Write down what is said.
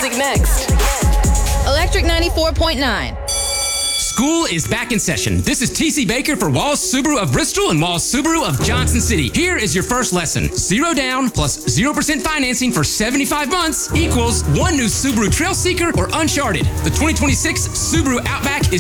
music next. Electric 94.9. School is back in session. This is TC Baker for Walls Subaru of Bristol and Walls Subaru of Johnson City. Here is your first lesson. 0 down plus 0% financing for 75 months equals one new Subaru Trailseeker or Uncharted. The 2026 Subaru Outback is